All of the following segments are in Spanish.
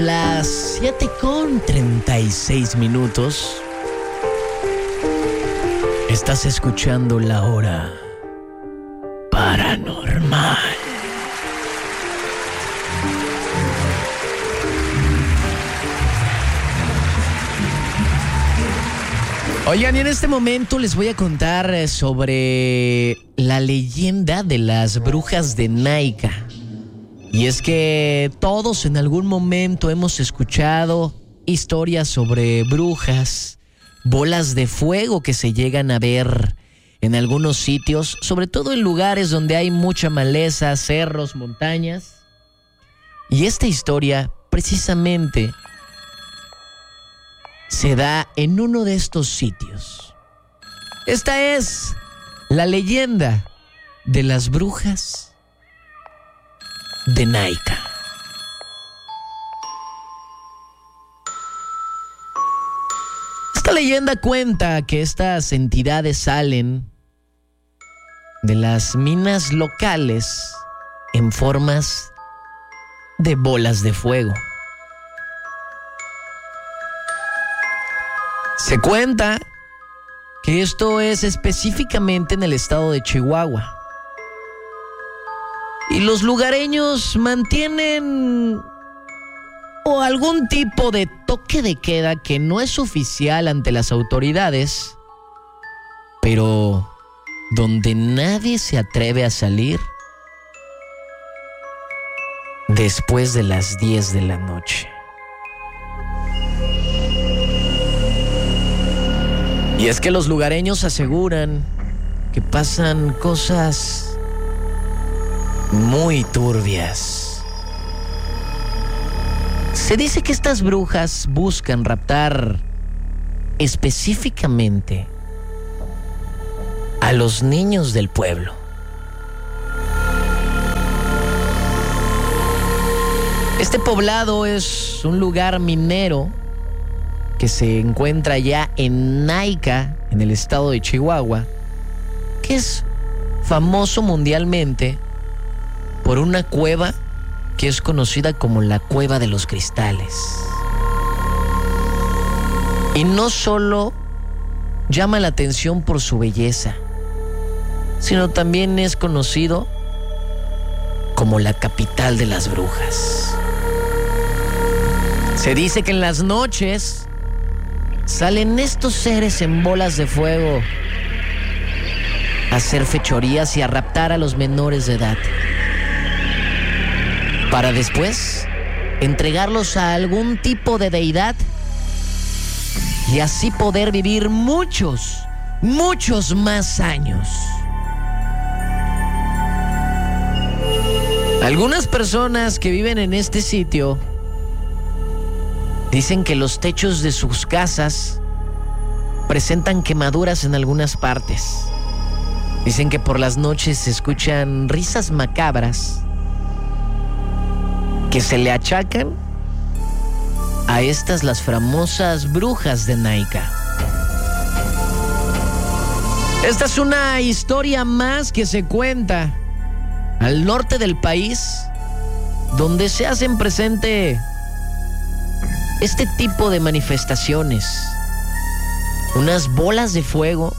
Las 7:36. Estás escuchando La Hora Paranormal. Oigan, y en este momento les voy a contar sobre la leyenda de las brujas de Naika. Y es que todos en algún momento hemos escuchado historias sobre brujas, bolas de fuego que se llegan a ver en algunos sitios, sobre todo en lugares donde hay mucha maleza, cerros, montañas. Y esta historia precisamente se da en uno de estos sitios. Esta es la leyenda de las brujas de Naika. Esta leyenda cuenta que estas entidades salen de las minas locales en formas de bolas de fuego. Se cuenta que esto es específicamente en el estado de Chihuahua. Y los lugareños mantienen algún tipo de toque de queda que no es oficial ante las autoridades, pero donde nadie se atreve a salir después de las 10 de la noche. Y es que los lugareños aseguran que pasan cosas muy turbias. Se dice que estas brujas buscan raptar específicamente a los niños del pueblo. Este poblado es un lugar minero que se encuentra ya en Naika, en el estado de Chihuahua, que es famoso mundialmente por una cueva que es conocida como la Cueva de los Cristales. Y no solo llama la atención por su belleza, sino también es conocido como la capital de las brujas. Se dice que en las noches salen estos seres en bolas de fuego a hacer fechorías y a raptar a los menores de edad, para después entregarlos a algún tipo de deidad y así poder vivir muchos más años. Algunas personas que viven en este sitio dicen que los techos de sus casas presentan quemaduras en algunas partes. Dicen que por las noches se escuchan risas macabras que se le achacan a estas las famosas brujas de Naika. Esta es una historia más que se cuenta al norte del país, donde se hacen presente este tipo de manifestaciones. Unas bolas de fuego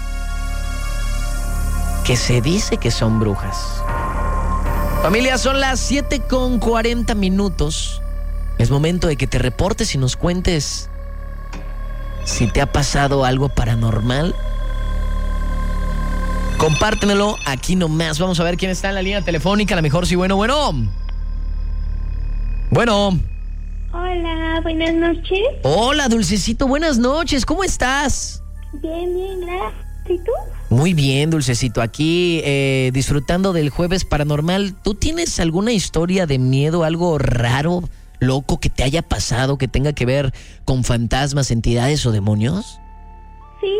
que se dice que son brujas. Familia, son las 7:40. Es momento de que te reportes y nos cuentes si te ha pasado algo paranormal. Compártemelo aquí nomás. Vamos a ver quién está en la línea telefónica. A lo mejor sí, bueno. Hola, buenas noches. Hola, Dulcecito, buenas noches. ¿Cómo estás? Bien, gracias. ¿Y tú? Muy bien, Dulcecito. Aquí disfrutando del jueves paranormal. ¿Tú tienes alguna historia de miedo, algo raro, loco que te haya pasado, que tenga que ver con fantasmas, entidades o demonios? Sí.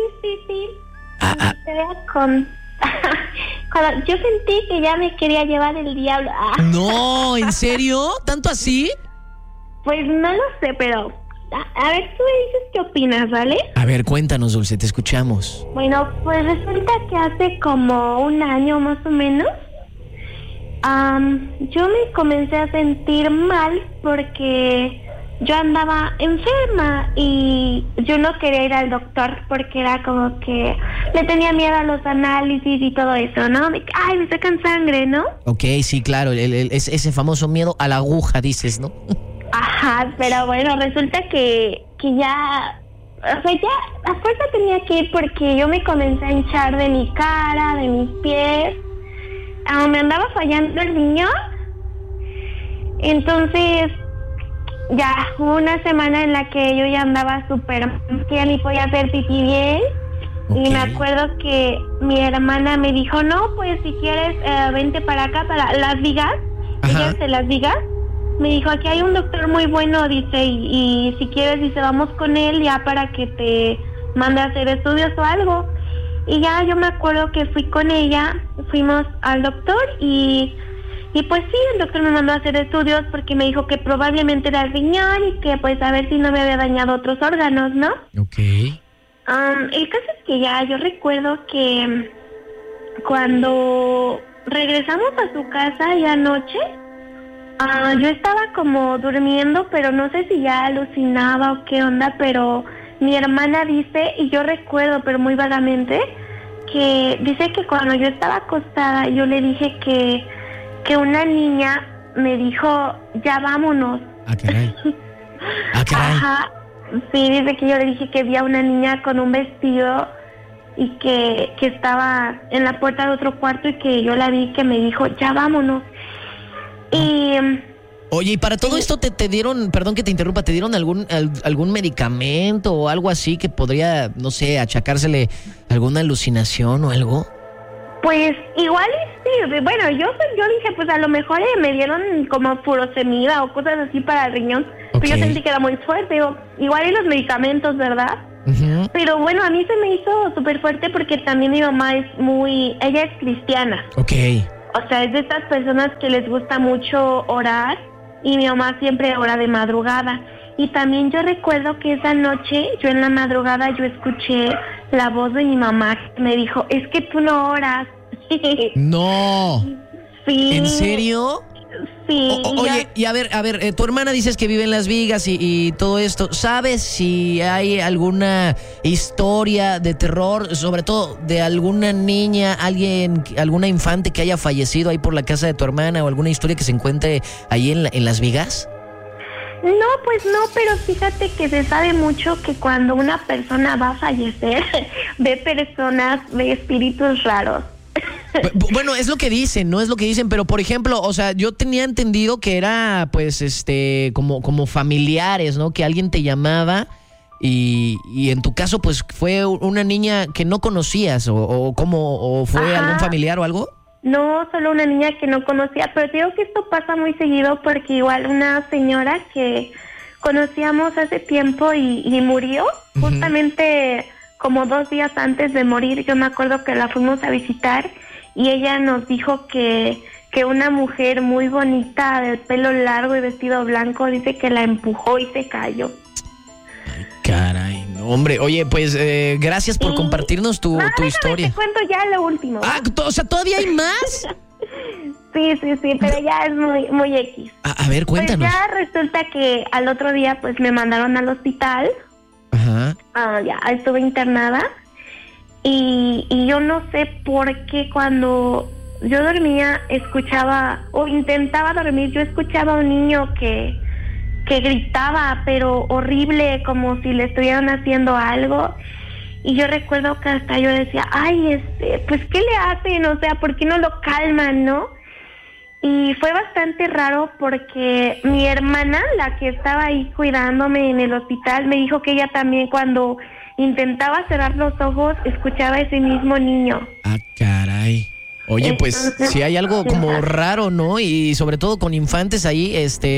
Con... Cuando yo sentí que ya me quería llevar el diablo. No, ¿en serio? ¿Tanto así? Pues no lo sé, pero... A ver, tú me dices qué opinas, ¿vale? A ver, cuéntanos, Dulce, te escuchamos. Bueno, pues resulta que hace como un año más o menos, yo me comencé a sentir mal porque yo andaba enferma y yo no quería ir al doctor porque era como que le tenía miedo a los análisis y todo eso, ¿no? De que, ay, me sacan sangre, ¿no? Ok, sí, claro, ese famoso miedo a la aguja, dices, ¿no? Ajá, pero bueno, resulta que ya, o sea, ya a fuerza tenía que ir porque yo me comencé a hinchar de mi cara, de mis pies, me andaba fallando el riñón, entonces ya hubo una semana en la que yo ya andaba súper, que ya ni podía hacer pipí bien. Okay. Y me acuerdo que mi hermana me dijo, no, pues si quieres, vente para acá, para Las Vigas. Ella es de Las Vigas. Me dijo, aquí hay un doctor muy bueno, dice, y si quieres, dice, vamos con él ya para que te mande a hacer estudios o algo. Y ya yo me acuerdo que fui con ella, fuimos al doctor y pues sí, el doctor me mandó a hacer estudios porque me dijo que probablemente era el riñón y que pues a ver si no me había dañado otros órganos, ¿no? Ok. El caso es que ya yo recuerdo que cuando regresamos a su casa ya anoche, yo estaba como durmiendo, pero no sé si ya alucinaba o qué onda, pero mi hermana dice, y yo recuerdo, pero muy vagamente, que dice que cuando yo estaba acostada, yo le dije que una niña me dijo, ya vámonos. Ah, caray. Ah, caray. Ajá. Sí, dice que yo le dije que vi a una niña con un vestido y que estaba en la puerta de otro cuarto y que yo la vi que me dijo, ya vámonos. Y... Oye, y para todo esto te dieron, perdón que te interrumpa, ¿te dieron algún medicamento o algo así que podría, no sé, achacársele alguna alucinación o algo? Pues igual sí, bueno, yo dije, pues a lo mejor me dieron como furosemida o cosas así para el riñón, pero yo sentí que era muy fuerte, igual y los medicamentos, ¿verdad? Uh-huh. Pero bueno, a mí se me hizo súper fuerte porque también mi mamá ella es cristiana. Ok. O sea, es de estas personas que les gusta mucho orar y mi mamá siempre ora de madrugada. Y también yo recuerdo que esa noche, yo en la madrugada, yo escuché la voz de mi mamá que me dijo, es que tú no oras. No. Sí. ¿En serio? Sí. Oye, y a ver, tu hermana dices que vive en Las Vigas y todo esto. ¿Sabes si hay alguna historia de terror, sobre todo de alguna niña, alguna infante que haya fallecido ahí por la casa de tu hermana o alguna historia que se encuentre ahí en Las Vigas? No, pues no, pero fíjate que se sabe mucho que cuando una persona va a fallecer, ve espíritus raros. Bueno, es lo que dicen, ¿no? Es lo que dicen, pero por ejemplo, o sea, yo tenía entendido que era, pues, como familiares, ¿no? Que alguien te llamaba y en tu caso, pues, fue una niña que no conocías o fue algún familiar o algo. No, solo una niña que no conocía, pero digo que esto pasa muy seguido porque igual una señora que conocíamos hace tiempo y murió, justamente como 2 días antes de morir, yo me acuerdo que la fuimos a visitar y ella nos dijo que una mujer muy bonita, de pelo largo y vestido blanco, dice que la empujó y se cayó. Ay, caray, no, hombre. Oye, pues gracias por compartirnos tu historia. Te cuento ya lo último. Ah, o sea, ¿todavía hay más? Sí, pero ya es muy X. A ver, cuéntanos. Pues ya resulta que al otro día pues me mandaron al hospital. Ajá. Ya estuve internada y yo no sé por qué cuando yo dormía escuchaba o intentaba dormir, yo escuchaba a un niño que gritaba, pero horrible, como si le estuvieran haciendo algo. Y yo recuerdo que hasta yo decía, ay, pues ¿qué le hacen? O sea, ¿por qué no lo calman, no? Y fue bastante raro porque mi hermana, la que estaba ahí cuidándome en el hospital, me dijo que ella también cuando intentaba cerrar los ojos escuchaba ese mismo niño. Ah, caray. Oye, entonces, pues si hay algo como raro, ¿no? Y sobre todo con infantes ahí,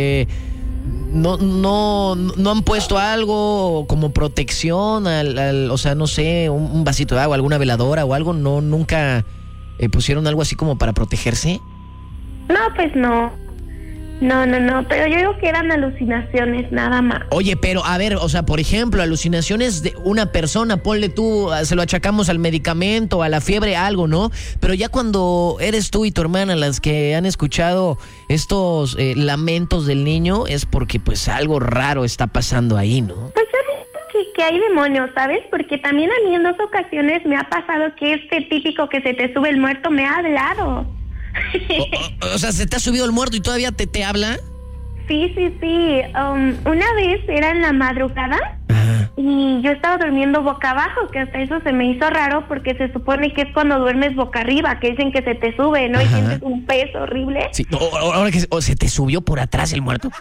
no han puesto algo como protección o sea, no sé, un vasito de agua, alguna veladora o algo, nunca pusieron algo así como para protegerse. No, pues no. No, pero yo digo que eran alucinaciones, nada más. Oye, pero a ver, o sea, por ejemplo, alucinaciones de una persona, ponle tú, se lo achacamos al medicamento, a la fiebre, algo, ¿no? Pero ya cuando eres tú y tu hermana las que han escuchado estos lamentos del niño, es porque pues algo raro está pasando ahí, ¿no? Pues que hay demonios, ¿sabes? Porque también a mí en 2 ocasiones me ha pasado que este típico que se te sube el muerto me ha hablado. O sea, ¿se te ha subido el muerto y todavía te habla? Sí. Una vez era en la madrugada. Ajá. Y yo estaba durmiendo boca abajo, que hasta eso se me hizo raro porque se supone que es cuando duermes boca arriba, que dicen que se te sube, ¿no? Ajá. Y sientes un peso horrible. Sí, ahora que se te subió por atrás el muerto.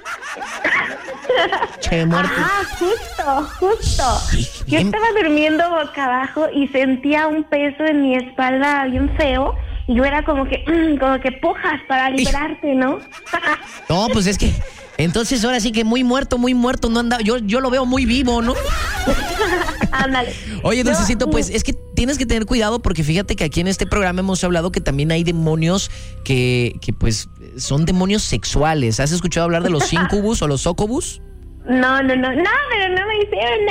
Che, muerto. Justo. Yo estaba durmiendo boca abajo y sentía un peso en mi espalda bien feo. Y yo era como que pujas para liberarte, ¿no? No, pues es que entonces ahora sí que muy muerto no anda. Yo lo veo muy vivo, ¿no? Ándale. Oye, Dulcecito, pues es que tienes que tener cuidado porque fíjate que aquí en este programa hemos hablado que también hay demonios que pues son demonios sexuales. ¿Has escuchado hablar de los incubus o los succubus? No, pero no me hicieron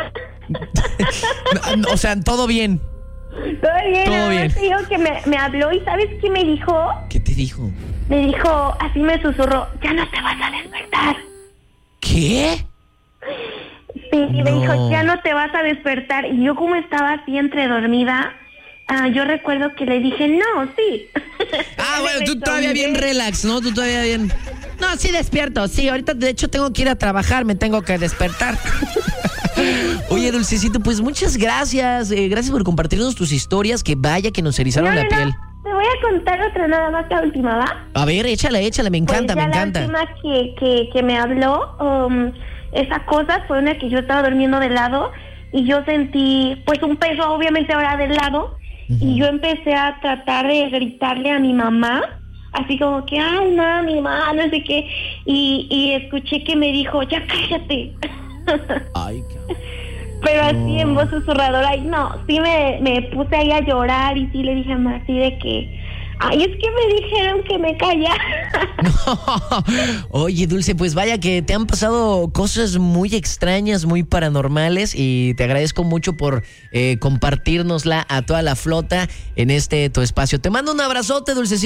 nada. O sea, todo bien. Todo bien. Te digo que me habló y ¿sabes qué me dijo? ¿Qué te dijo? Me dijo, así me susurró, ya no te vas a despertar. ¿Qué? Sí, y me dijo, ya no te vas a despertar. Y yo como estaba así entre dormida, yo recuerdo que le dije, no, sí. Bueno, tú todavía bien relax, ¿no? Tú todavía bien. No, sí despierto, sí, ahorita de hecho tengo que ir a trabajar, me tengo que despertar. Oye, Dulcecito, pues muchas gracias. Gracias por compartirnos tus historias. Que vaya que nos erizaron la piel. Te voy a contar otra nada más, la última, ¿va? A ver, échala, me encanta, pues me encanta. La última que me habló, esa cosa fue una que yo estaba durmiendo de lado y yo sentí pues un peso obviamente ahora del lado. Uh-huh. Y yo empecé a tratar de gritarle a mi mamá, así como que, ay, mami, no sé qué. Y escuché que me dijo, ya cállate. Ay, pero así en voz susurradora, y no, sí me puse ahí a llorar y sí le dije a mamá así de que, ay, es que me dijeron que me callara. No. Oye, Dulce, pues vaya que te han pasado cosas muy extrañas, muy paranormales y te agradezco mucho por compartírnosla a toda la flota en tu espacio. Te mando un abrazote, Dulce.